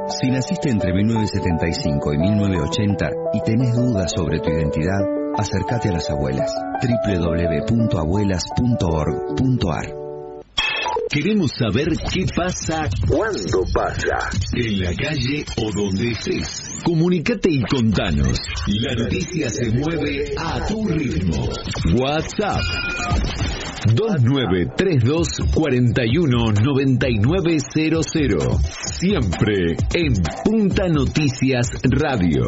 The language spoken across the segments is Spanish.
Si naciste entre 1975 y 1980 y tenés dudas sobre tu identidad, acércate a las abuelas. www.abuelas.org.ar. Queremos saber qué pasa, cuándo pasa, en la calle o donde estés. Comunicate y contanos. La noticia se mueve a tu ritmo. WhatsApp 2932-419900. Siempre en Punta Noticias Radio.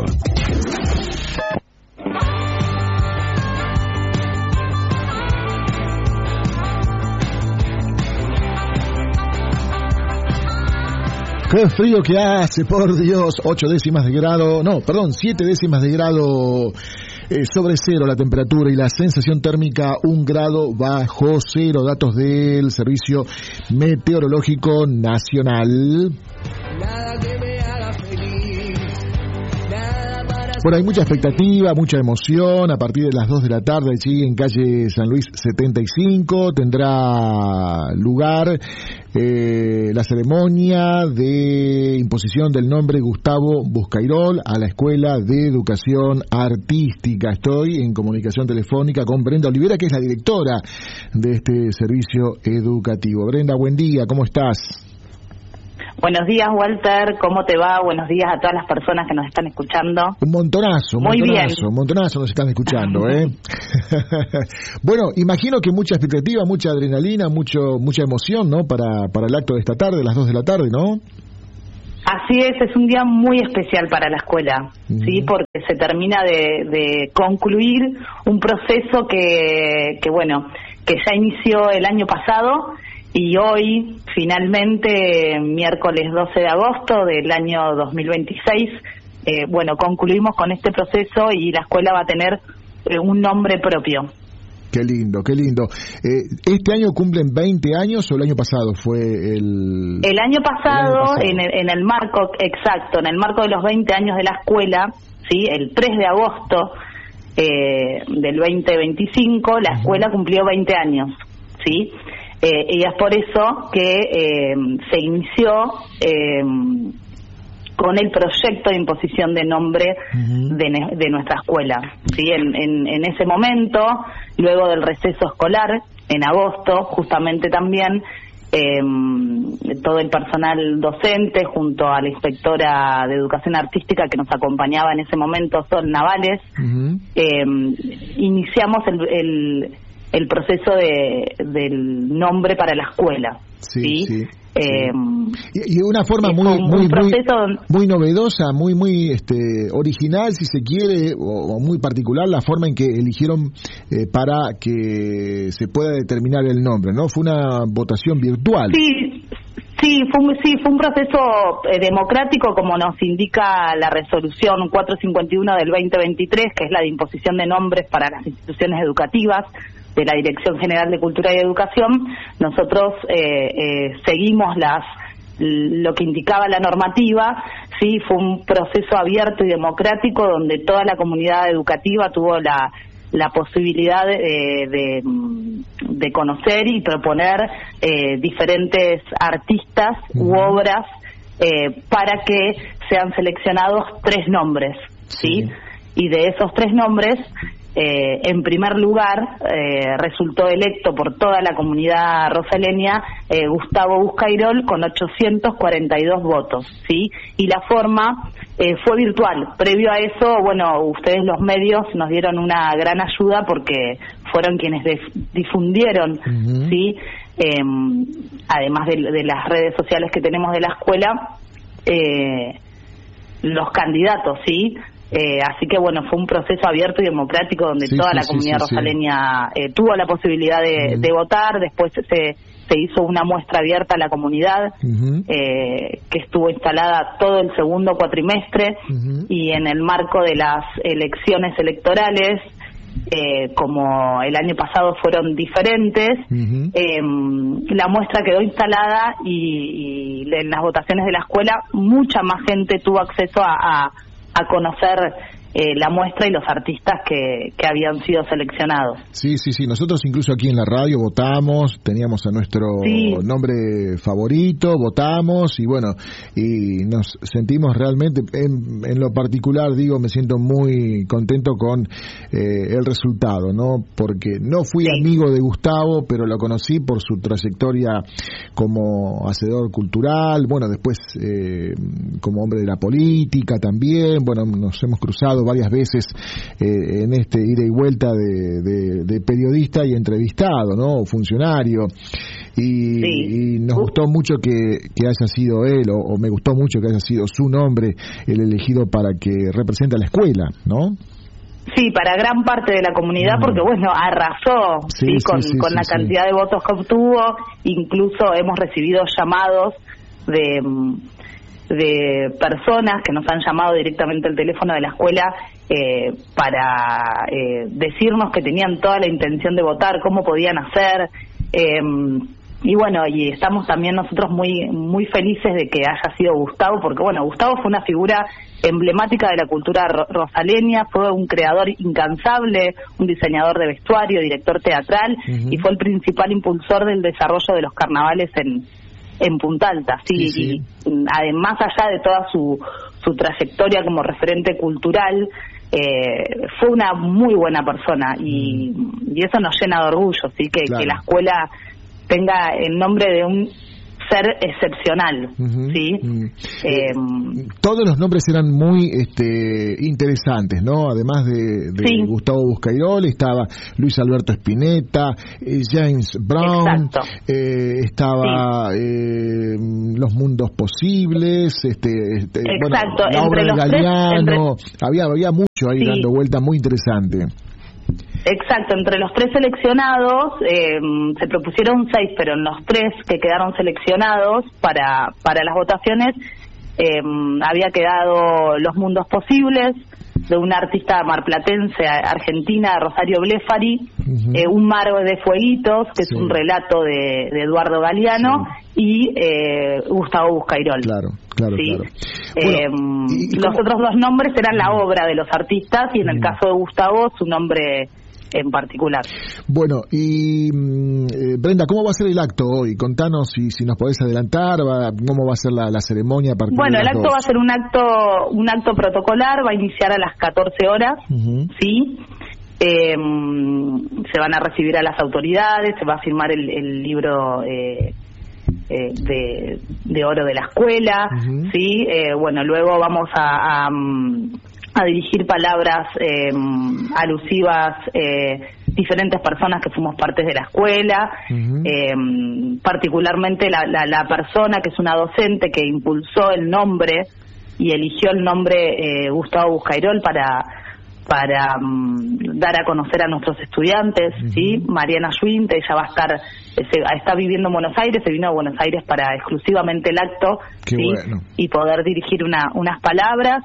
¡Qué frío que hace, por Dios! 7 décimas de grado sobre cero la temperatura y la sensación térmica 1 grado bajo cero. Datos del Servicio Meteorológico Nacional. Bueno, hay mucha expectativa, mucha emoción. A partir de las 2 de la tarde, allí en calle San Luis 75, tendrá lugar la ceremonia de imposición del nombre Gustavo Buscairol a la Escuela de Educación Artística. Estoy en comunicación telefónica con Brenda Olivera, que es la directora de este servicio educativo. Brenda, buen día, ¿cómo estás? Buenos días, Walter, ¿cómo te va? Buenos días a todas las personas que nos están escuchando. Un montonazo nos están escuchando, ¿eh? Bueno, imagino que mucha expectativa, mucha adrenalina, mucha emoción, ¿no? Para el acto de esta tarde, las 2 de la tarde, ¿no? Así es un día muy especial para la escuela, ¿sí? Porque se termina de concluir un proceso que ya inició el año pasado. Y hoy, finalmente, miércoles 12 de agosto del año 2026, concluimos con este proceso y la escuela va a tener un nombre propio. Qué lindo, qué lindo. ¿Este año cumplen 20 años o el año pasado fue el...? El año pasado, en el marco, exacto, en el marco de los 20 años de la escuela, ¿sí? El 3 de agosto del 2025, la escuela cumplió 20 años, ¿sí? Y es por eso que se inició con el proyecto de imposición de nombre de nuestra escuela, ¿sí? En ese momento, luego del receso escolar, en agosto, justamente también, todo el personal docente, junto a la inspectora de Educación Artística que nos acompañaba en ese momento, Sol Navales, iniciamos el proceso del nombre para la escuela, ¿sí? Y una forma muy novedosa, muy original, si se quiere, o muy particular, la forma en que eligieron para que se pueda determinar el nombre, ¿no? Fue una votación virtual. Sí, fue un proceso democrático, como nos indica la resolución 451 del 2023, que es la de imposición de nombres para las instituciones educativas de la Dirección General de Cultura y Educación. Nosotros seguimos lo que indicaba la normativa. Sí, fue un proceso abierto y democrático donde toda la comunidad educativa tuvo la posibilidad de conocer y proponer diferentes artistas u obras para que sean seleccionados 3 nombres, ¿sí? Y de esos 3 nombres, en primer lugar, resultó electo por toda la comunidad rosaleña Gustavo Buscairol con 842 votos, ¿sí? Y la forma fue virtual. Previo a eso, ustedes los medios nos dieron una gran ayuda porque fueron quienes difundieron, ¿sí? Además de las redes sociales que tenemos de la escuela, los candidatos, ¿sí? Así que fue un proceso abierto y democrático donde toda la comunidad rosaleña tuvo la posibilidad de votar. Después se hizo una muestra abierta a la comunidad que estuvo instalada todo el segundo cuatrimestre, y en el marco de las elecciones electorales, como el año pasado fueron diferentes, la muestra quedó instalada y en las votaciones de la escuela mucha más gente tuvo acceso a conocer la muestra y los artistas que habían sido seleccionados. Sí, nosotros incluso aquí en la radio votamos, teníamos a nuestro nombre favorito, votamos y bueno, y nos sentimos realmente, en lo particular digo, me siento muy contento con el resultado, ¿no? Porque no fui amigo de Gustavo, pero lo conocí por su trayectoria como hacedor cultural, bueno, después como hombre de la política también, bueno, nos hemos cruzado varias veces en este ida y vuelta de periodista y entrevistado, ¿no? Funcionario. Y nos gustó mucho que haya sido él, o me gustó mucho que haya sido su nombre el elegido para que represente a la escuela, ¿no? Sí, para gran parte de la comunidad, porque bueno, arrasó con la cantidad de votos que obtuvo. Incluso hemos recibido llamados de personas que nos han llamado directamente al teléfono de la escuela para decirnos que tenían toda la intención de votar, cómo podían hacer, y bueno, y estamos también nosotros muy felices de que haya sido Gustavo, porque bueno, Gustavo fue una figura emblemática de la cultura rosaleña, fue un creador incansable, un diseñador de vestuario, director teatral, y fue el principal impulsor del desarrollo de los carnavales en Punta Alta, y además allá de toda su trayectoria como referente cultural, fue una muy buena persona y eso nos llena de orgullo, que la escuela tenga el nombre de un ser excepcional, todos los nombres eran muy interesantes, ¿no? Además de Gustavo Buscairol, estaba Luis Alberto Spinetta, James Brown, estaba Los Mundos Posibles, bueno, la obra de Galeano, había mucho ahí dando vuelta, muy interesante. Exacto, entre los 3 seleccionados se propusieron 6, pero en los 3 que quedaron seleccionados para las votaciones había quedado Los Mundos Posibles, de una artista marplatense argentina, Rosario Blefari, Un mar de fueguitos, que es un relato de Eduardo Galeano, y Gustavo Buscairol. Claro. Bueno, los otros 2 nombres eran la obra de los artistas y en el caso de Gustavo su nombre en particular. Bueno, y Brenda, ¿cómo va a ser el acto hoy? Contanos si nos podés adelantar, cómo va a ser la ceremonia a partir de las 2. El acto va a ser un acto protocolar, va a iniciar a las 14 horas, se van a recibir a las autoridades, se va a firmar el libro de oro de la escuela, bueno, luego vamos a dirigir palabras alusivas diferentes personas que fuimos partes de la escuela, particularmente la persona que es una docente que impulsó el nombre y eligió el nombre Gustavo Buscairol para dar a conocer a nuestros estudiantes, Mariana Schwint, ella va a estar, está viviendo en Buenos Aires, se vino a Buenos Aires para exclusivamente el acto, bueno. Y poder dirigir unas palabras.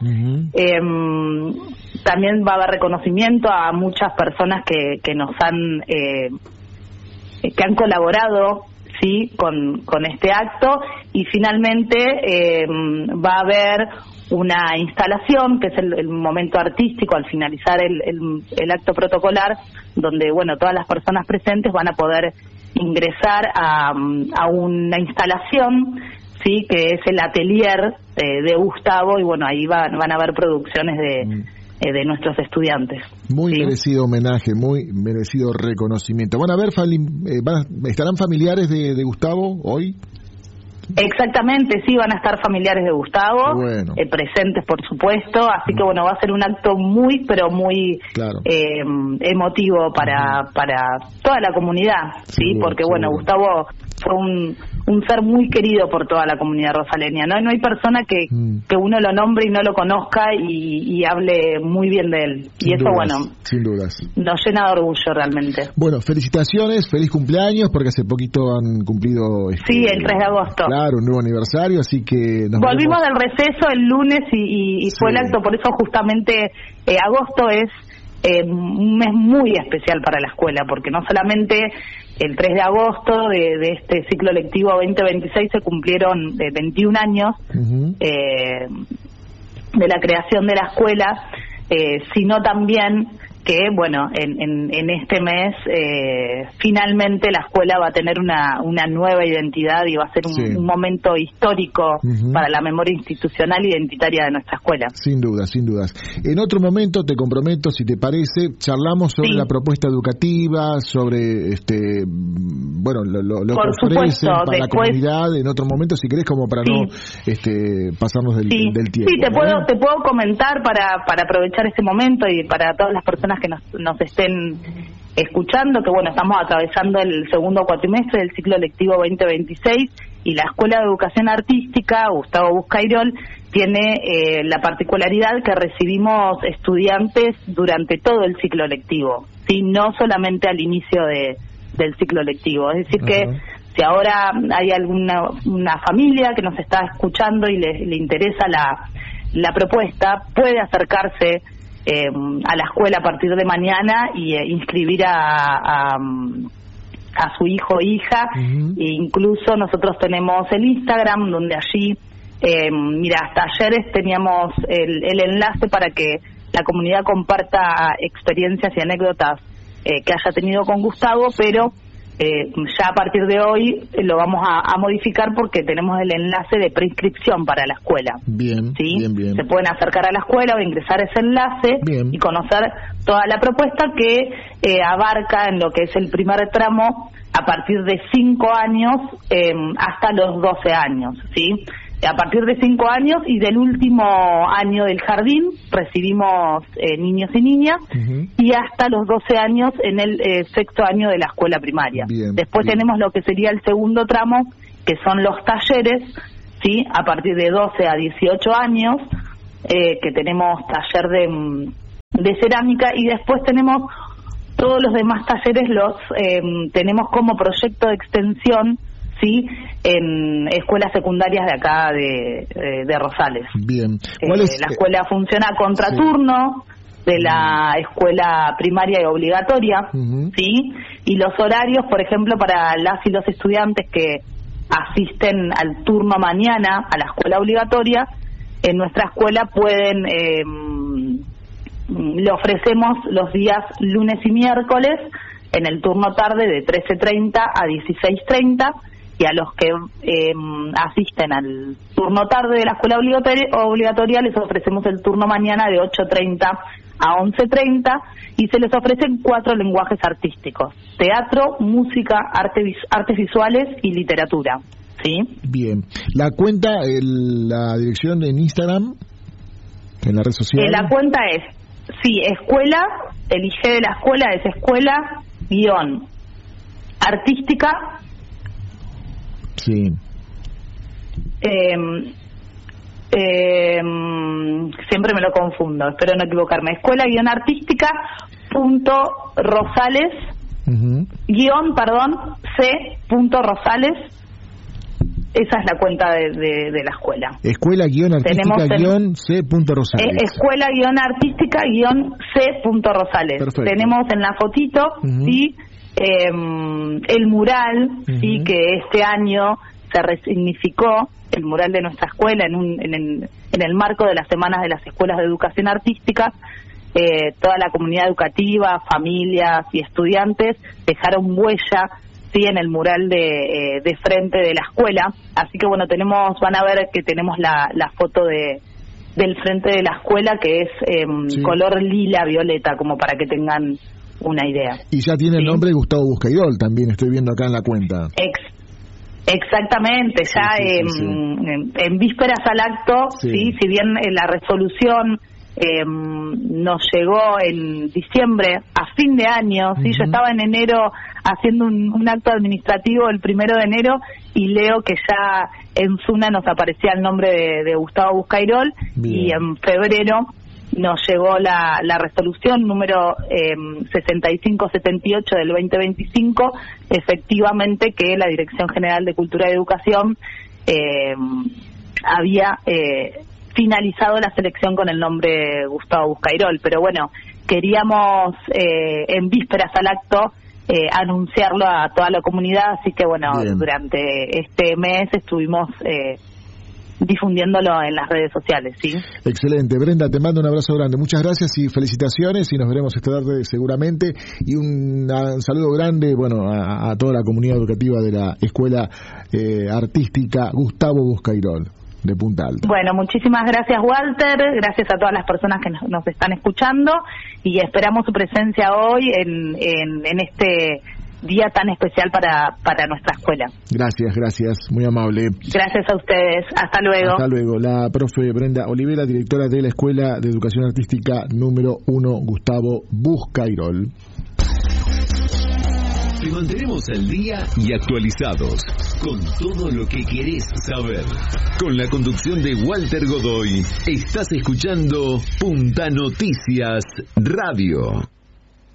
También va a haber reconocimiento a muchas personas que nos han que han colaborado con este acto, y finalmente va a haber una instalación que es el momento artístico al finalizar el acto protocolar, donde bueno, todas las personas presentes van a poder ingresar a una instalación que es el atelier de Gustavo, y bueno, ahí van a haber producciones de nuestros estudiantes. Muy merecido homenaje, muy merecido reconocimiento. Van a ver, ¿estarán familiares de Gustavo hoy? Exactamente, sí, van a estar familiares de Gustavo, presentes por supuesto, así que bueno, va a ser un acto muy, pero muy emotivo para toda la comunidad, porque bueno, Gustavo fue un ser muy querido por toda la comunidad rosaleña, no hay persona que uno lo nombre y no lo conozca y hable muy bien de él, y eso sin dudas nos llena de orgullo realmente. Bueno, felicitaciones, feliz cumpleaños, porque hace poquito han cumplido el 3 de agosto. Claro, un nuevo aniversario, así que volvimos del receso el lunes y fue el acto, por eso justamente agosto es un mes muy especial para la escuela, porque no solamente el 3 de agosto de este ciclo lectivo 2026 se cumplieron 21 años de la creación de la escuela, sino también que, bueno, en este mes finalmente la escuela va a tener una nueva identidad y va a ser un momento histórico para la memoria institucional identitaria de nuestra escuela. Sin dudas, sin dudas. En otro momento, te comprometo, si te parece, charlamos sobre la propuesta educativa, sobre lo que ofrecen para la comunidad en otro momento, si querés, como para no pasarnos del tiempo. Sí, te puedo comentar para aprovechar este momento y para todas las personas que nos estén escuchando, que bueno, estamos atravesando el segundo cuatrimestre del ciclo lectivo 2026 y la Escuela de Educación Artística Gustavo Buscayrol tiene la particularidad que recibimos estudiantes durante todo el ciclo lectivo, ¿sí? No solamente al inicio del ciclo lectivo, es decir que si ahora hay una familia que nos está escuchando y le interesa la propuesta, puede acercarse a la escuela a partir de mañana y inscribir a su hijo o hija. E incluso nosotros tenemos el Instagram donde allí hasta ayer teníamos el enlace para que la comunidad comparta experiencias y anécdotas que haya tenido con Gustavo, pero ya a partir de hoy lo vamos a modificar porque tenemos el enlace de preinscripción para la escuela. Bien, ¿sí? bien. Se pueden acercar a la escuela o ingresar a ese enlace y conocer toda la propuesta que abarca en lo que es el primer tramo a partir de 5 años hasta los 12 años, ¿sí? A partir de 5 años y del último año del jardín recibimos niños y niñas y hasta los 12 años en el sexto año de la escuela primaria. Después tenemos lo que sería el segundo tramo, que son los talleres, ¿sí? A partir de 12 a 18 años, que tenemos taller de cerámica y después tenemos todos los demás talleres, tenemos como proyecto de extensión, ¿sí? En escuelas secundarias de acá de Rosales. Bien. La escuela funciona a contraturno de la escuela primaria y obligatoria, ¿sí? Y los horarios, por ejemplo, para las y los estudiantes que asisten al turno mañana a la escuela obligatoria, en nuestra escuela pueden, le ofrecemos los días lunes y miércoles en el turno tarde de 13:30 a 16:30, y a los que asisten al turno tarde de la escuela obligatoria les ofrecemos el turno mañana de 8:30 a 11:30 y se les ofrecen 4 lenguajes artísticos: teatro, música, artes visuales y literatura. ¿Sí? Bien. La cuenta, la dirección en Instagram, en la red social. La cuenta es, escuela, el IG de la escuela es escuela-artística. Sí. Siempre me lo confundo, espero no equivocarme. Escuela-artística.rosales C.Rosales. Esa es la cuenta de la escuela. Escuela-artística-C.Rosales. Escuela-artística-C.Rosales. Tenemos en la fotito, ¿sí? El mural, ¿sí? Que este año se resignificó, el mural de nuestra escuela en el marco de las semanas de las escuelas de educación artística. Toda la comunidad educativa, familias y estudiantes dejaron huella, sí, en el mural de frente de la escuela. Así que bueno, van a ver que tenemos la foto del frente de la escuela, que es color lila violeta, como para que tengan una idea. Y ya tiene el nombre de Gustavo Buscayrol, también estoy viendo acá en la cuenta. Exactamente, ya en vísperas al acto, sí, si bien la resolución nos llegó en diciembre, a fin de año, ¿sí? Yo estaba en enero haciendo un acto administrativo el 1 de enero y leo que ya en Zuna nos aparecía el nombre de Gustavo Buscayrol. Bien. Y en febrero nos llegó la resolución número 6578 del 2025, efectivamente que la Dirección General de Cultura y Educación había finalizado la selección con el nombre Gustavo Buscayrol, pero bueno, queríamos en vísperas al acto anunciarlo a toda la comunidad, así que bueno, durante este mes estuvimos difundiéndolo en las redes sociales, ¿sí? Excelente. Brenda, te mando un abrazo grande. Muchas gracias y felicitaciones, y nos veremos esta tarde seguramente. Y un saludo grande, bueno, a toda la comunidad educativa de la Escuela Artística Gustavo Buscayrol de Punta Alta. Bueno, muchísimas gracias, Walter, gracias a todas las personas que nos están escuchando, y esperamos su presencia hoy en este día tan especial para nuestra escuela. Gracias, muy amable. Gracias a ustedes, hasta luego. Hasta luego. La profe Brenda Olivera, directora de la Escuela de Educación Artística número 1 Gustavo Buscayrol. Te mantenemos al día y actualizados con todo lo que querés saber. Con la conducción de Walter Godoy, estás escuchando Punta Noticias Radio.